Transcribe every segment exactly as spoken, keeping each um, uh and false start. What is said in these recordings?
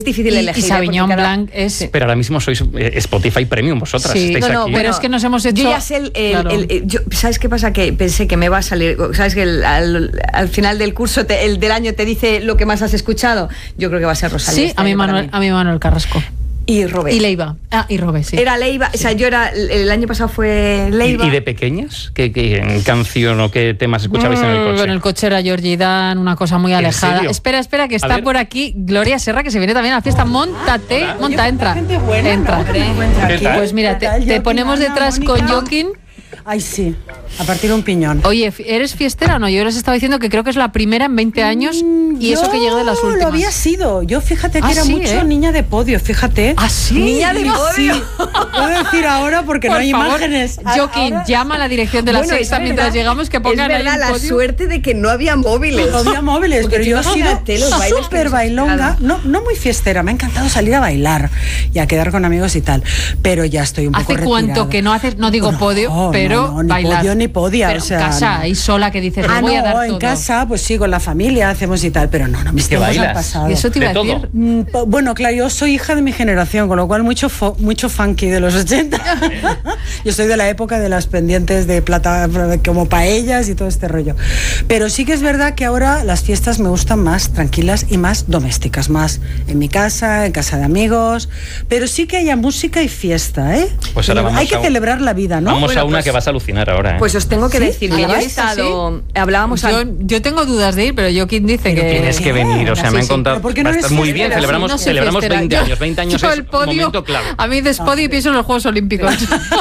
Es difícil y, elegir. Y Sauvignon cada... Blanc es... Sí. Pero ahora mismo sois Spotify Premium vosotras. Sí, estáis no, no, aquí. pero es que nos hemos hecho... Yo ya sé, el, el, claro. el, el, yo, ¿sabes qué pasa? Que pensé que me va a salir, ¿sabes? Que el, al, al final del curso, te, el del año, te dice lo que más has escuchado. Yo creo que va a ser Rosalía. Sí, este a mi, año Manuel, mí. a mi Manuel Carrasco. Y Robé. Y Leiva. Ah, y Robé, sí. Era Leiva, sí. O sea, yo era, el año pasado fue Leiva. ¿Y, y de pequeñas? ¿Qué, qué canción o qué temas escuchabais mm, en el coche? En el coche era Georgie Dan, una cosa muy alejada. serio? Espera, espera, que A está ver. por aquí Gloria Serra, que se viene también a la fiesta. Móntate, Hola. monta, entra. Gente buena, entra. ¿no? Que me encuentra ¿Qué aquí. tal? Pues mira, te, te ponemos detrás con Joaquín. Ay, sí, a partir de un piñón. Oye, ¿eres fiestera o no? Yo les estaba diciendo que creo que es la primera en veinte años y eso que llegue de las Yo últimas. lo había sido. Yo fíjate que Ah, era sí, mucho ¿eh? niña de podio, fíjate. ¿Ah, sí? Niña de Sí, podio. sí. Puedo decir ahora porque Por no hay favor, imágenes. A- Joaquín, ahora- llama a la dirección de la Bueno, es sexta verdad, mientras llegamos que pongan es ahí verdad, un la podio. suerte de que no había móviles. No había móviles, Porque pero tú yo he sido imagínate los bailes que súper hemos bailonga, escuchado. no, no muy fiestera, me ha encantado salir a bailar y a quedar con amigos y tal, pero ya estoy un poco ¿Hace retirada. cuánto que no haces, no digo No, podio, no, pero no, ni bailar? podio ni podia, Pero o sea, en casa, no. ahí sola que dices, Ah, me voy a no, dar en todo. casa, pues sí, con la familia hacemos y tal, pero no, no, mis ¿Qué tiempos han bailas? pasado. Y eso te iba a ¿De decir. todo? Mm, po- Bueno, claro, yo soy hija de mi generación, con lo cual mucho fo- mucho funky de los ochenta. Yo soy de la época de las pendientes de plata, como paellas y todo este rollo. Pero sí que es verdad que ahora las fiestas me gustan más tranquilas y más domésticas, más en mi casa, en casa de amigos, pero sí que haya música y fiesta, ¿eh? Pues ahora vamos Hay que a un- celebrar la vida, ¿no? Vamos Bueno, a una pues- que vas a alucinar ahora. ¿eh? Pues os tengo que ¿Sí? decir ¿A que la yo he fiesta, estado, hablábamos Yo, al- yo tengo dudas de ir, pero Joaquín dice que... Tienes que venir, o sea, Sí, me han sí. contado. ¿Pero por qué Va no a estar eres muy bien, fiestera? celebramos, No soy celebramos fiestera. veinte Yo- años. veinte años yo es el un podio, momento clave. A mí de podio y pienso en los Juegos Olímpicos.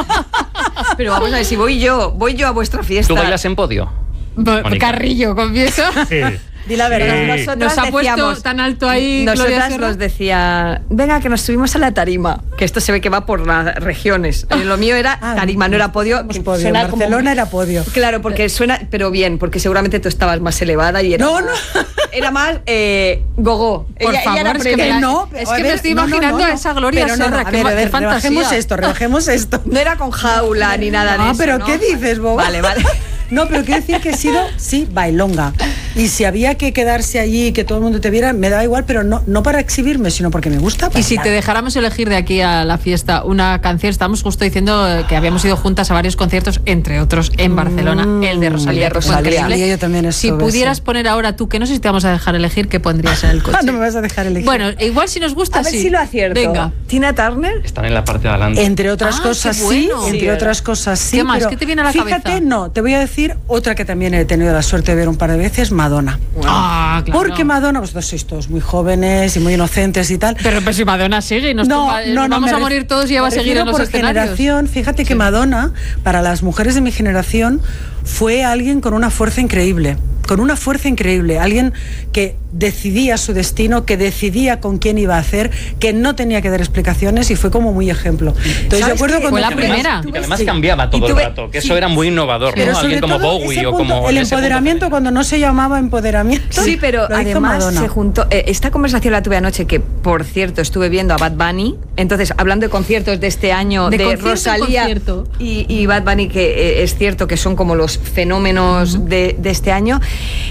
Pero vamos a ver, si voy yo, voy yo a vuestra fiesta. ¿Tú bailas en podio? Mónica. Carrillo, confieso. Sí. Di la verdad. Sí. Nosotras Nos ha puesto decíamos- tan alto ahí Gloria Nosotras Serra. nos decía, venga, que nos subimos a la tarima, que esto se ve que va por las regiones. Eh, Lo mío era Ah, tarima, no era podio. somos que podio. suena En como- Barcelona era podio. Claro, porque suena, pero bien, porque seguramente tú estabas más elevada y era No, más, no. era más eh, gogo. Por ella, favor, ella era es que previa. me la- No, es a que ver, me estoy no, no, imaginando no, a no. esa Gloria Pero no, Serra. no, a qué ver, ma- a qué ver, fantasía. rebajemos esto, rebajemos esto. No era con jaula ni nada de Ah, eso. pero ¿no? ¿qué dices, boba? Vale, vale. No, pero quiero decir que he sido, sí, bailonga. Y si había que quedarse allí y que todo el mundo te viera, me da igual, pero no, no para exhibirme, sino porque me gusta bailar. Y si te dejáramos elegir de aquí a la fiesta una canción, estábamos justo diciendo eh, que habíamos ido juntas a varios conciertos, entre otros en Barcelona, Mm, el de Rosalía, que fue Rosalía. increíble. Yo también Si estuve, pudieras sí. poner ahora tú, que no sé si te vamos a dejar elegir, ¿qué pondrías en el coche? Ah, no me vas a dejar elegir. Bueno, igual si nos gusta, A ver sí. si lo acierto. Venga. Tina Turner. Están en la parte de adelante. Entre otras Ah, cosas qué bueno. sí, entre Sí, otras cosas sí. ¿Qué más? pero ¿Qué te viene a la fíjate, cabeza? no, te voy a decir otra que también he tenido la suerte de ver un par de veces, Madonna. Ah, claro. Porque Madonna, vosotros sois todos muy jóvenes y muy inocentes y tal. Pero pues si Madonna sigue y nos tumba- nos vamos me a ref- morir todos y ella va a me seguir refiero en los por escenarios. generación, fíjate que Madonna, para las mujeres de mi generación, fue alguien con una fuerza increíble. Con una fuerza increíble, alguien que decidía su destino, que decidía con quién iba a hacer, que no tenía que dar explicaciones y fue como muy ejemplo. Entonces, ¿Sabes de acuerdo qué? con Fue la Y además- primera. Y que además Sí. cambiaba todo Y el tuve- rato, que sí. eso era muy innovador, Pero ¿no? sobre Alguien como todo Bowie ese o punto, como... el en ese punto empoderamiento femenino. cuando no se llamaba empoderamiento. Sí, pero lo hizo además Madonna. se juntó. eh, esta conversación la tuve anoche, que por cierto estuve viendo a Bad Bunny. Entonces, hablando de conciertos de este año, De de, concierto en Rosalía concierto. y, y Bad Bunny, que eh, es cierto que son como los fenómenos uh-huh. de, de este año.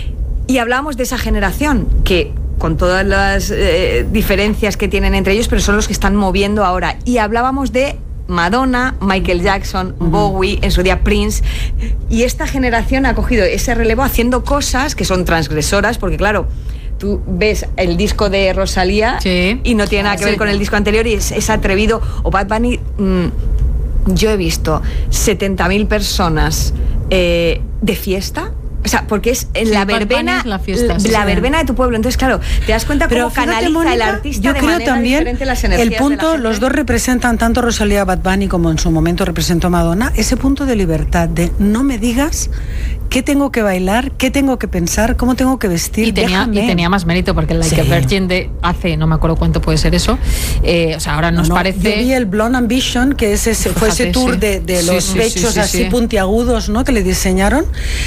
Y hablábamos de esa generación que, con todas las eh, diferencias que tienen entre ellos, pero son los que están moviendo ahora. Y hablábamos de Madonna, Michael Jackson, uh-huh. Bowie, en su día Prince, y esta generación ha cogido ese relevo haciendo cosas que son transgresoras, porque claro, tú ves el disco de Rosalía sí. y no tiene nada que sí. ver con el disco anterior y es, es atrevido. O Bad Bunny, mmm, yo he visto setenta mil personas eh, de fiesta. O sea, porque es en sí, la Bad verbena, Bunny es la, fiesta, la, sí, la sí. verbena de tu pueblo. Entonces, claro, te das cuenta Pero cómo fíjate, canaliza Mónica, el artista yo de creo manera también diferente las energías el punto, de la los dos representan, tanto Rosalía Bad Bunny como en su momento representó Madonna, ese punto de libertad, de no me digas qué tengo que bailar, qué tengo que pensar, cómo tengo que vestir. Y tenía, y tenía más mérito, porque el Like Sí. a Virgin de hace, no me acuerdo cuánto puede ser eso, eh, o sea, ahora nos no, parece... Yo vi el Blonde Ambition, que es ese, fue ese Fíjate, tour sí. de, de Sí, los sí, pechos sí, sí, así sí. puntiagudos, ¿no?, que le diseñaron,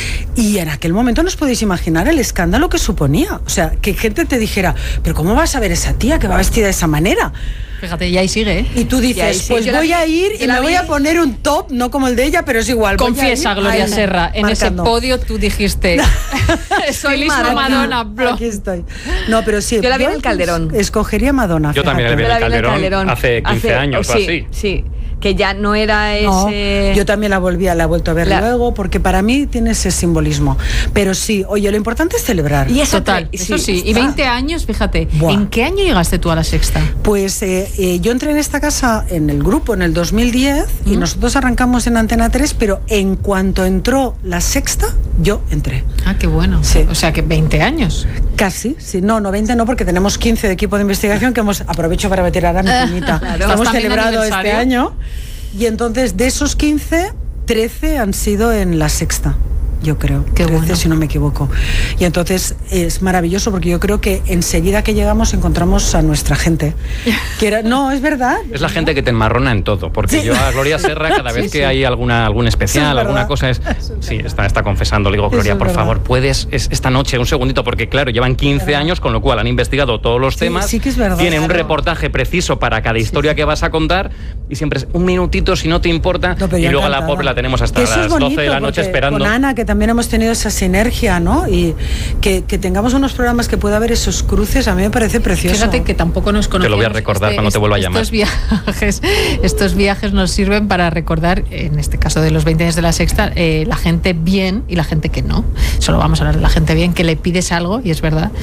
y en aquel momento no os podéis imaginar el escándalo que suponía. O sea, que gente te dijera, pero ¿cómo vas a ver esa tía que va vestida de esa manera? Fíjate, y ahí sigue, ¿eh? Y tú dices, Y ahí sí, pues yo la voy vi- a ir yo y la me voy vi- a poner un top, no como el de ella, pero es igual. voy a Confiesa, ir Gloria ahí, Serra, en marcando. ese podio tú dijiste estilismo Madonna. Madonna, blo. Aquí estoy. No, pero sí. Yo la vi en el Calderón. Escogería Madonna. Yo también la vi fíjate. en el Yo la vi Calderón hace quince años o sí, así. Sí, que ya no era No, ese... yo también la volví a la he vuelto a ver La- luego porque para mí tiene ese simbolismo. Pero sí, oye, lo importante es celebrar. Y eso Total, te- eso sí. Y está. veinte años, fíjate. Buah. ¿En qué año llegaste tú a la Sexta? Pues eh, eh, yo entré en esta casa en el grupo en el dos mil diez y nosotros arrancamos en Antena tres, pero en cuanto entró la Sexta, yo entré. Ah, qué bueno. Sí. O sea que veinte años. Casi, sí, no, no veinte no, porque tenemos quince de equipo de investigación que hemos, aprovecho para meter a mi cuñita, Claro. que hemos ¿Estás también de celebrado este aniversario? año. Y entonces de esos quince, trece han sido en la Sexta, yo creo. Qué trece, bueno. si no me equivoco. Y entonces es maravilloso porque yo creo que enseguida que llegamos encontramos a nuestra gente. Que era, no, es verdad. Es la gente que te enmarrona en todo, porque Sí. yo a Gloria Serra cada vez Sí, que sí. hay alguna algún especial, Eso es alguna verdad. cosa es, sí, está, está confesando, le digo, Eso Gloria, es por verdad. favor, puedes es- esta noche un segundito, porque claro, llevan quince años, con lo cual han investigado todos los Sí, temas, sí que es verdad, tienen un claro. reportaje preciso para cada historia que vas a contar y siempre es un minutito si no te importa, No, pero y yo luego a la encantada. pobre la tenemos hasta Que eso las es bonito, doce de la noche porque esperando. Con Ana, que también hemos tenido esa sinergia, ¿no? Y que, que tengamos unos programas que pueda haber esos cruces, a mí me parece precioso. Fíjate que tampoco nos conocemos. Te lo voy a recordar cuando te vuelva a llamar. Estos viajes, estos viajes nos sirven para recordar, en este caso de los veinte años de la Sexta, eh, la gente bien y la gente que no. Solo vamos a hablar de la gente bien, que le pides algo, y es verdad.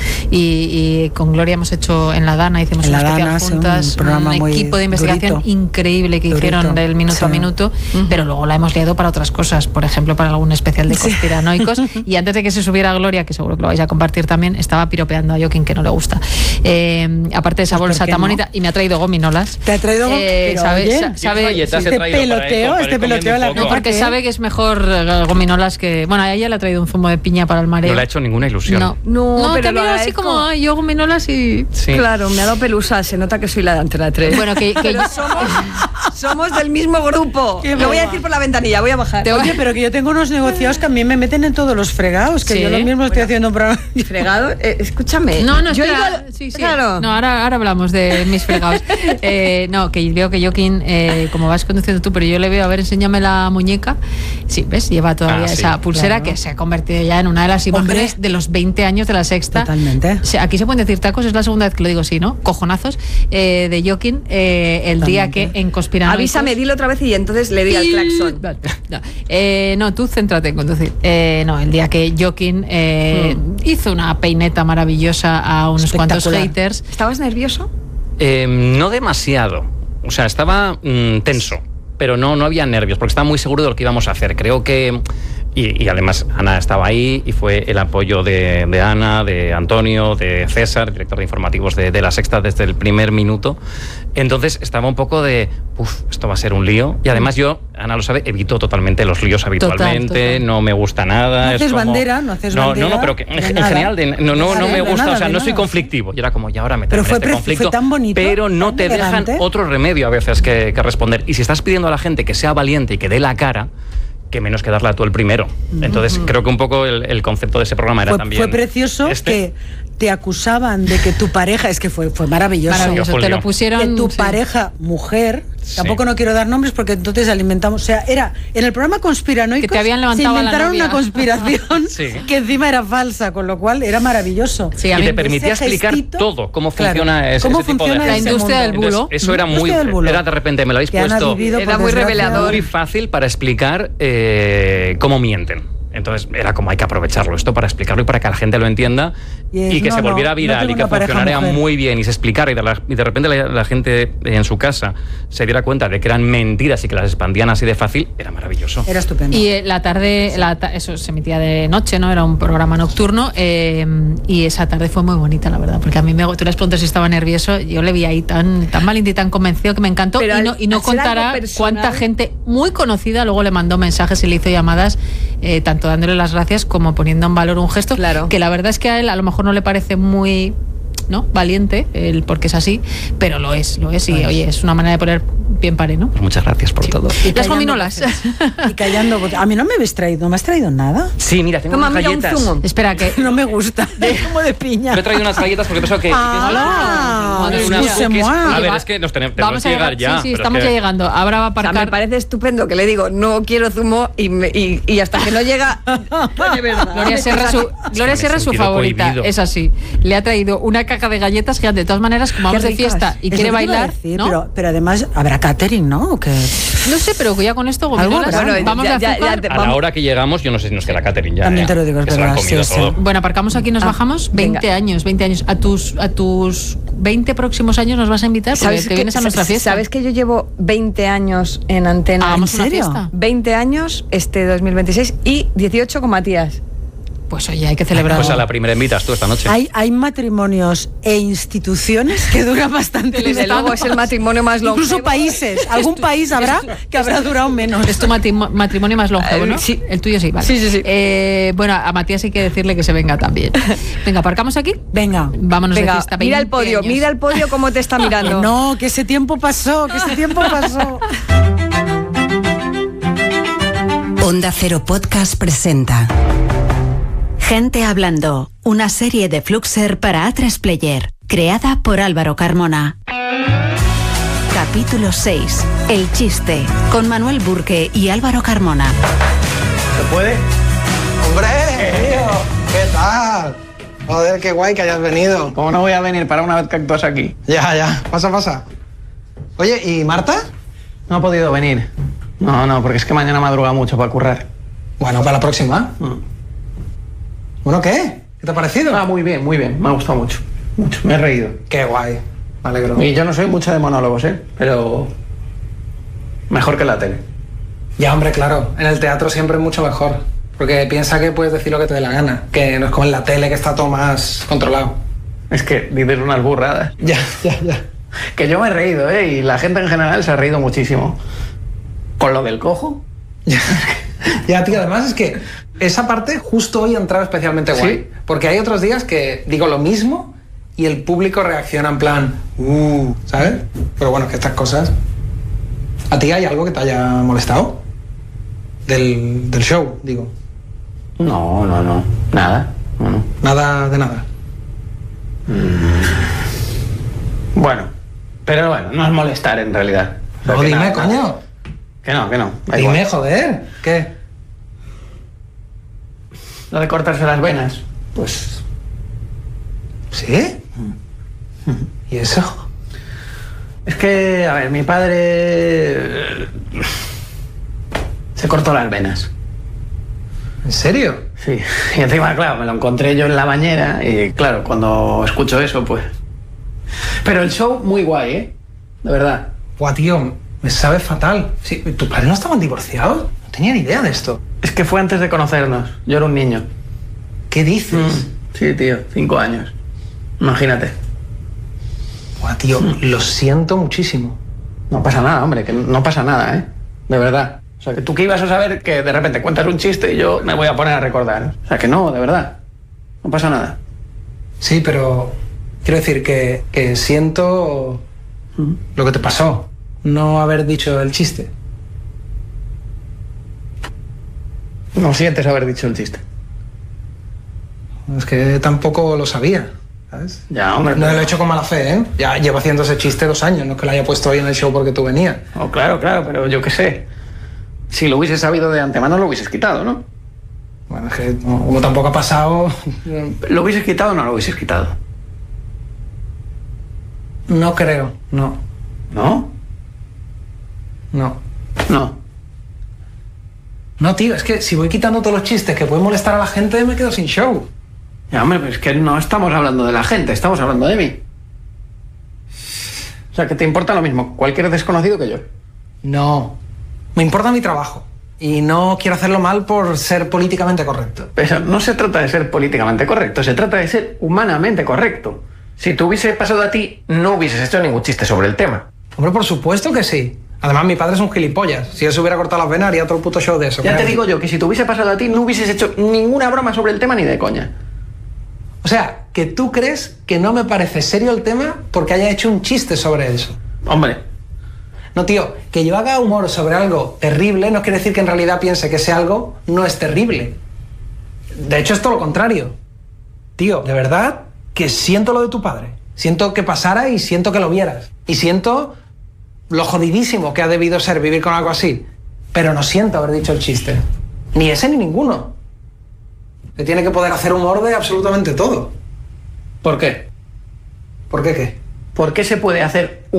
Y, y con Gloria hemos hecho en La Dana, hicimos En una La especial Dana, sí, un juntas, programa muy equipo de investigación durito. increíble que Durito, hicieron del minuto sí. a minuto, pero luego la hemos liado para otras cosas, por ejemplo, para algún especial de Sí. conspiranoicos. Y antes de que se subiera Gloria, que seguro que lo vais a compartir también, estaba piropeando a Joaquín, que no le gusta. Eh, aparte de esa Pues, ¿por bolsa qué tan no? bonita, y me ha traído gominolas. Te ha traído Eh, pero, sabe- oye, sa- sabe- galletas sí. he este traído para él, peloteo, para ir este comiendo peloteo un la poco. No, porque ¿Por qué? sabe que es mejor eh, gominolas que... Bueno, a ella le ha traído un zumo de piña para el mareo. No le ha hecho ninguna ilusión. No, No, no pero te lo miro así agradezco. como, "Ay, yo gominolas y... Sí. Claro, me ha dado pelusa, se nota que soy la de Antena tres. Bueno, que, que Pero somos, somos del mismo grupo. Qué Lo voy a broma. decir por la ventanilla, voy a bajar. Te voy- Oye, pero que yo tengo unos negociados que a mí me meten en todos los fregados, que Sí. yo lo mismo estoy haciendo un programa. Fregado, eh, escúchame. No, no, Yo espera. he ido al- Sí, sí. Claro. No, ahora, ahora hablamos de mis fregados. Eh, no, que veo que Joaquín, eh, como vas conduciendo tú, pero yo le veo, a ver, enséñame la muñeca. Sí, ¿ves? Lleva todavía Ah, sí, esa pulsera claro. que se ha convertido ya en una de las imágenes Hombre. de los veinte años de la Sexta. Totalmente. O sea, aquí se pueden decir tacos, es la segunda vez que lo digo así, ¿no? Cojonazos. eh, de Joaquín, eh, el día Totalmente. que en Conspiranoicos... Avísame, dilo otra vez y entonces le di al claxon. No, eh, no, tú céntrate en conducir. Eh, no, el día que Joaquín eh, hizo una peineta maravillosa a unos cuantos Espectacular. haters. ¿Estabas nervioso? Eh, no demasiado. O sea, estaba mm, tenso, pero no, no había nervios, porque estaba muy seguro de lo que íbamos a hacer. Creo que... Y, y además Ana estaba ahí y fue el apoyo de, de Ana, de Antonio, de César, director de informativos de, de La Sexta desde el primer minuto. Entonces estaba un poco de, uff, esto va a ser un lío. Y además yo, Ana lo sabe, evito totalmente los líos habitualmente, total. no me gusta nada. No es haces como- bandera, no haces no, bandera No, no, pero que en, de en nada. general de- no, no, no De me nada, gusta, de o sea, nada, no de soy nada. conflictivo. Y era como, ya ahora me Pero tengo fue este pre- conflicto. fue tan bonito, pero no tan te dejan elegante. otro remedio a veces que, que responder. Y si estás pidiendo a la gente que sea valiente y que dé la cara, que menos que darla tú el primero. Entonces creo que un poco el, el concepto de ese programa era Fue, también... fue precioso este. que te acusaban de que tu pareja, es que fue, fue maravilloso, Maravilloso, Julio. te lo pusieron. que tu sí. pareja mujer, Sí. tampoco no quiero dar nombres porque entonces alimentamos, o sea, era en el programa Conspiranoicos Que te habían levantado se a la inventaron novia. una conspiración Sí. que encima era falsa, con lo cual era maravilloso. Sí, a Y mí te me- permitía ese explicar gestito, todo, cómo claro, funciona ese, cómo ese tipo de funciona La gente. ese industria del mundo. bulo. Entonces, eso era La industria muy... del bulo. Era de repente, me lo habéis Que han puesto... vivido, Era por muy desgracia, revelador. muy fácil para explicar eh, cómo mienten. Entonces era como hay que aprovecharlo esto para explicarlo y para que la gente lo entienda Y es, y que no, se no, volviera no viral tengo y que una pareja funcionara mujer. muy bien y se explicara y de, la- y de repente la, la gente en su casa se diera cuenta de que eran mentiras y que las expandían así de fácil, era maravilloso. Era estupendo. Y eh, la tarde, la ta- eso se emitía de noche, ¿no? Era un programa nocturno eh, y esa tarde fue muy bonita, la verdad, porque a mí me, tú les preguntas si estaba nervioso, yo le vi ahí tan, tan valiente y tan convencido que me encantó. Pero y al- no, y no al ser algo contará personal- cuánta gente muy conocida luego le mandó mensajes y le hizo llamadas, eh, tanto dándole las gracias como poniendo en valor un gesto Claro. que la verdad es que a él a lo mejor no le parece muy... ¿no? Valiente, el porque es así, pero lo es, lo es y Lo es. oye, es una manera de poner bien pare, ¿no? Pues muchas gracias por Sí. todo. Y las gominolas. Y callando. A mí no me habéis traído, no me has traído nada. Sí, mira, tengo Toma, unas mira, un galletas. zumo. Espera, que... No me gusta. Como de piña. Yo he traído unas galletas porque pienso que... Ah, que- que- Dios unas mío. cookies. Excusez-moi. A ver, es que nos tenemos, tenemos Vamos que a llegar llegar, ya. sí, sí, pero es estamos que- ya llegando. Ahora va a O sea, aparcar... me parece estupendo que le digo, no quiero zumo y, me- y, y hasta que no llega, de verdad. Gloria Serra, su, Gloria me he Serra es su sentido favorita, cohibido. es así. Le ha traído una caja de galletas gigante. De todas maneras, como vamos Qué de ricas. fiesta y Es quiere lo que iba a bailar, decir, ¿no? pero, pero además habrá catering, ¿no? ¿O qué? No sé, pero ya con esto, Algo gominolas, habrá. Bueno, vamos ya- de ya- azúcar. ya te- A la hora que llegamos, yo no sé si nos queda catering ya. También ¿eh? te lo digo, es Que se lo han verdad, comido sí, todo. sí. Bueno, aparcamos aquí y nos Ah, bajamos. veinte venga. años, veinte años. A tus, a tus veinte próximos años nos vas a invitar porque te que- vienes a nuestra fiesta. ¿Sabes que yo llevo veinte años en antena? Hagamos ¿En una serio? fiesta. veinte años este dos mil veintiséis y dieciocho con Matías. Pues oye, hay que celebrar. Pues a la primera invitas tú esta noche. Hay, hay matrimonios e instituciones que duran bastante. Desde luego es el matrimonio más longevo. Incluso países. Algún país habrá que habrá durado menos. Es tu matimo- matrimonio más longevo, ¿no? Eh, sí. El tuyo sí, vale. Sí, sí, sí. Eh, bueno, a Matías hay que decirle que se venga también. Venga, aparcamos aquí. Venga. Vámonos de Venga, fiesta. mira el veinte podio, años. mira el podio cómo te está mirando. No, que ese tiempo pasó, que ese tiempo pasó. Onda Cero Podcast presenta Gente Hablando, una serie de Fluxer para A tres Player, creada por Álvaro Carmona. Capítulo seis. El chiste, con Manuel Burke y Álvaro Carmona. ¿Se puede? ¡Hombre! Tío, ¿qué tal? Joder, qué guay que hayas venido. ¿Cómo no voy a venir para una vez que actúas aquí? Ya, ya. Pasa, pasa. Oye, ¿y Marta? No ha podido venir. No, no, porque es que mañana madruga mucho para currar. Bueno, para la próxima. Mm. Bueno, ¿qué? ¿Qué te ha parecido? Ah, muy bien, muy bien. Me ha gustado mucho. Mucho. Me he reído. Qué guay. Me alegro. Y yo no soy mucho de monólogos, ¿eh? Pero... mejor que en la tele. Ya, hombre, claro. En el teatro siempre es mucho mejor. Porque piensa que puedes decir lo que te dé la gana. Que no es como en la tele, que está todo más controlado. Es que dices unas burradas. Ya, ya, ya. Que yo me he reído, ¿eh? Y la gente en general se ha reído muchísimo. Con lo del cojo. Ya, ya, tío, además es que esa parte justo hoy ha entrado especialmente guay. Sí. Porque hay otros días que digo lo mismo y el público reacciona en plan, uh, ¿sabes? Pero bueno, es que estas cosas... ¿A ti hay algo que te haya molestado? Del, del show, digo. No, no, no. Nada. No, no. Nada de nada. Bueno. Pero bueno, no es molestar en realidad. O sea, No, que dime, nada, coño. nada. Que no, que no. da Dime, igual. joder. ¿Qué? Lo de cortarse las venas. Pues... ¿Sí? ¿Y eso? Es que, a ver, mi padre eh, se cortó las venas. ¿En serio? Sí, y encima, claro, me lo encontré yo en la bañera y, claro, cuando escucho eso, pues... Pero el show muy guay, ¿eh? De verdad. Buah, tío, me sabe fatal. Sí, ¿tus padres no estaban divorciados? No tenía ni idea de esto. Es que fue antes de conocernos. Yo era un niño. ¿Qué dices? Mm, Sí, tío, cinco años. Imagínate. Buah, tío, lo siento muchísimo. No pasa nada, hombre, que no pasa nada, ¿eh? De verdad. O sea, que tú qué ibas a saber que de repente cuentas un chiste y yo me voy a poner a recordar. O sea, que no, de verdad. No pasa nada. Sí, pero quiero decir que, que siento lo que te pasó. No haber dicho el chiste. No sientes haber dicho el chiste. Es que tampoco lo sabía, ¿sabes? Ya, hombre. No pero- lo he hecho con mala fe, ¿eh? Ya llevo haciendo ese chiste dos años, no es que lo haya puesto hoy en el show porque tú venías. Oh, claro, claro, pero yo qué sé. Si lo hubieses sabido de antemano, lo hubieses quitado, ¿no? Bueno, es que no, como tampoco ha pasado, ¿Lo hubieses quitado o no lo hubieses quitado? no creo, no, ¿No? no. No. No, tío, es que si voy quitando todos los chistes que pueden molestar a la gente, me quedo sin show. Ya, hombre, pero es que no estamos hablando de la gente, estamos hablando de mí. O sea, que te importa lo mismo cualquier desconocido que yo. No, me importa mi trabajo y no quiero hacerlo mal por ser políticamente correcto. Pero no se trata de ser políticamente correcto, se trata de ser humanamente correcto. Si te hubiese pasado a ti, no hubieses hecho ningún chiste sobre el tema. Hombre, por supuesto que sí. Además, mi padre es un gilipollas. Si él se hubiera cortado las venas, haría otro puto show de eso. Ya te créeme. digo yo que si te hubiese pasado a ti, no hubieses hecho ninguna broma sobre el tema ni de coña. O sea, que tú crees que no me parece serio el tema porque haya hecho un chiste sobre eso. Hombre, No, tío, que yo haga humor sobre algo terrible no quiere decir que en realidad piense que ese algo no es terrible. De hecho, es todo lo contrario. Tío, de verdad que siento lo de tu padre. Siento que pasara y siento que lo vieras. Y siento lo jodidísimo que ha debido ser vivir con algo así. Pero no siento haber dicho el chiste. Ni ese ni ninguno. Se tiene que poder hacer humor de absolutamente todo. ¿Por qué? ¿Por qué qué? ¿Por qué se puede hacer